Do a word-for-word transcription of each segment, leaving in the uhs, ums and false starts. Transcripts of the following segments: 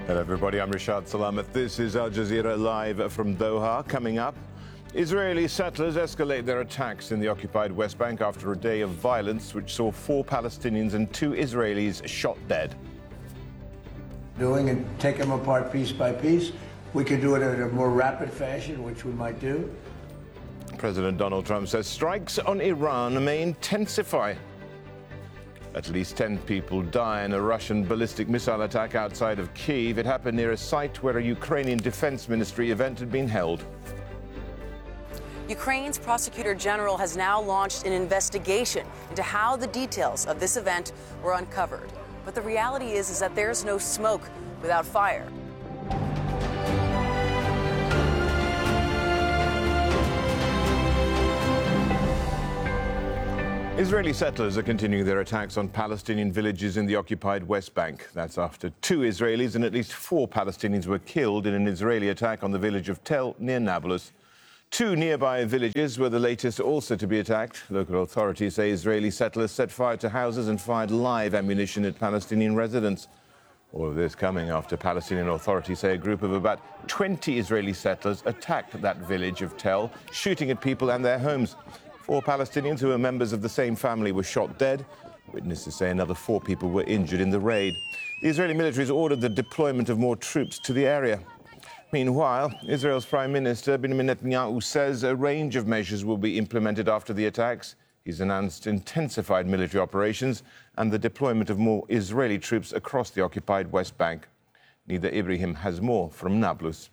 Hello everybody, I'm Rashad Salamat. This is Al Jazeera live from Doha. Coming up, Israeli settlers escalate their attacks in the occupied West Bank after a day of violence which saw four Palestinians and two Israelis shot dead. Doing and take them apart piece by piece. We could do it in a more rapid fashion, which we might do. President Donald Trump says strikes on Iran may intensify. At least ten people die in a Russian ballistic missile attack outside of Kyiv. It happened near a site where a Ukrainian Defense Ministry event had been held. Ukraine's prosecutor general has now launched an investigation into how the details of this event were uncovered. But the reality is, is that there's no smoke without fire. Israeli settlers are continuing their attacks on Palestinian villages in the occupied West Bank. That's after two Israelis and at least four Palestinians were killed in an Israeli attack on the village of Tel near Nablus. Two nearby villages were the latest also to be attacked. Local authorities say Israeli settlers set fire to houses and fired live ammunition at Palestinian residents. All of this coming after Palestinian authorities say a group of about twenty Israeli settlers attacked that village of Tel, shooting at people and their homes. Four Palestinians who were members of the same family were shot dead. Witnesses say another four people were injured in the raid. The Israeli military has ordered the deployment of more troops to the area. Meanwhile, Israel's Prime Minister Benjamin Netanyahu says a range of measures will be implemented after the attacks. He's announced intensified military operations and the deployment of more Israeli troops across the occupied West Bank. Nida Ibrahim has more from Nablus.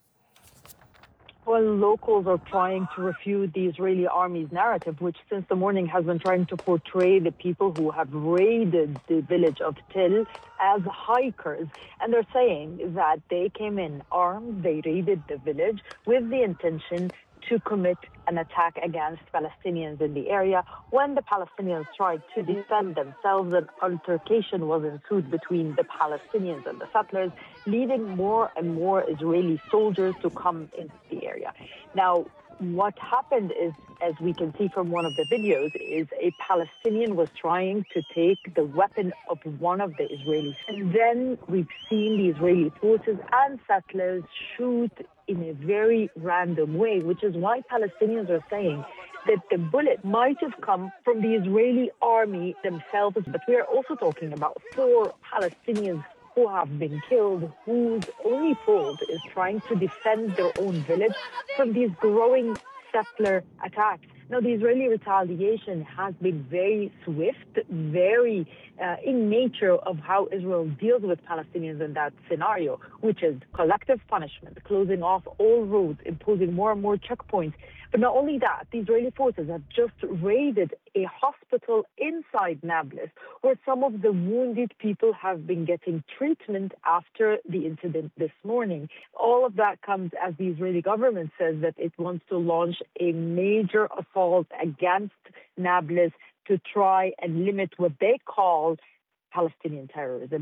Well, locals are trying to refute the Israeli army's narrative, which since the morning has been trying to portray the people who have raided the village of Tel as hikers. And they're saying that they came in armed, they raided the village with the intention to commit an attack against Palestinians in the area. When the Palestinians tried to defend themselves, an altercation was ensued between the Palestinians and the settlers, leading more and more Israeli soldiers to come into the area. Now, what happened is, as we can see from one of the videos, is a Palestinian was trying to take the weapon of one of the Israelis. And then we've seen the Israeli forces and settlers shoot in a very random way, which is why Palestinians are saying that the bullet might have come from the Israeli army themselves. But we are also talking about four Palestinians who have been killed, whose only fault is trying to defend their own village from these growing settler attacks. Now, the Israeli retaliation has been very swift, very uh, in nature of how Israel deals with Palestinians in that scenario, which is collective punishment, closing off all roads, imposing more and more checkpoints. But not only that, the Israeli forces have just raided a hospital inside Nablus where some of the wounded people have been getting treatment after the incident this morning. All of that comes as the Israeli government says that it wants to launch a major assault against Nablus to try and limit what they call Palestinian terrorism.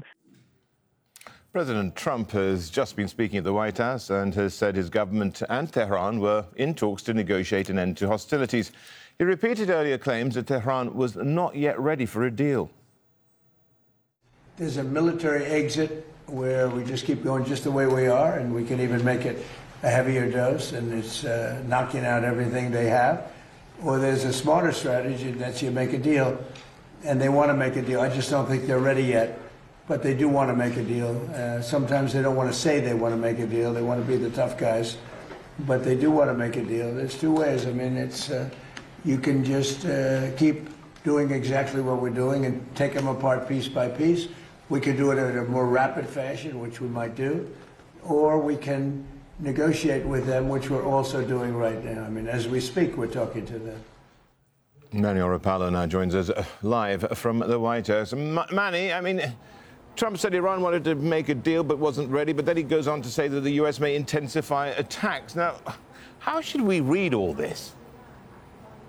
President Trump has just been speaking at the White House and has said his government and Tehran were in talks to negotiate an end to hostilities. He repeated earlier claims that Tehran was not yet ready for a deal. There's a military exit where we just keep going just the way we are, and we can even make it a heavier dose, and it's uh, knocking out everything they have. Or there's a smarter strategy, that's you make a deal, and they want to make a deal. I just don't think they're ready yet. But they do want to make a deal. Uh, sometimes they don't want to say they want to make a deal. They want to be the tough guys. But they do want to make a deal. There's two ways. I mean, it's uh, you can just uh, keep doing exactly what we're doing and take them apart piece by piece. We could do it in a more rapid fashion, which we might do. Or we can negotiate with them, which we're also doing right now. I mean, as we speak, we're talking to them. Manny Oropalo now joins us live from the White House. M- Manny, I mean, Trump said Iran wanted to make a deal but wasn't ready, but then he goes on to say that the U S may intensify attacks. Now, how should we read all this?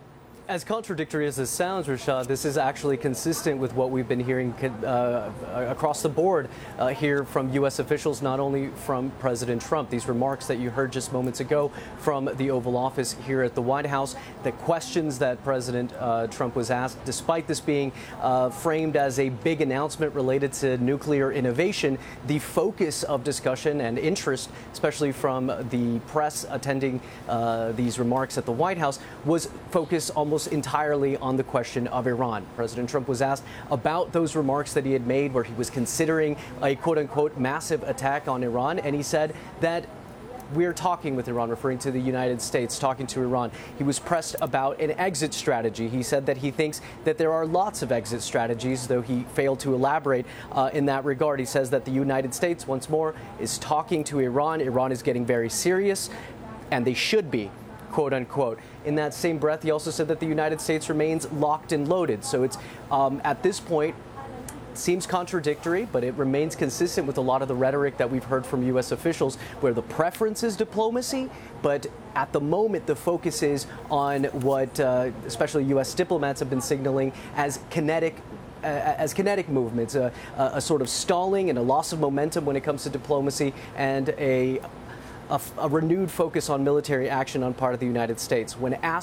As contradictory as this sounds, Rashad, this is actually consistent with what we've been hearing uh, across the board uh, here from U S officials, not only from President Trump. These remarks that you heard just moments ago from the Oval Office here at the White House, the questions that President uh, Trump was asked, despite this being uh, framed as a big announcement related to nuclear innovation, the focus of discussion and interest, especially from the press attending uh, these remarks at the White House, was focused almost entirely on the question of Iran. President Trump was asked about those remarks that he had made where he was considering a quote-unquote massive attack on Iran, and he said that we're talking with Iran, referring to the United States, talking to Iran. He was pressed about an exit strategy. He said that he thinks that there are lots of exit strategies, though he failed to elaborate uh, in that regard. He says that the United States, once more, is talking to Iran. Iran is getting very serious, and they should be, quote unquote. In that same breath, he also said that the United States remains locked and loaded. So it's um, at this point, seems contradictory, but it remains consistent with a lot of the rhetoric that we've heard from U S officials, where the preference is diplomacy, but at the moment the focus is on what uh, especially U S diplomats have been signaling as kinetic uh, as kinetic movements, uh, a, a sort of stalling and a loss of momentum when it comes to diplomacy, and a A, a renewed focus on military action on part of the United States. When asked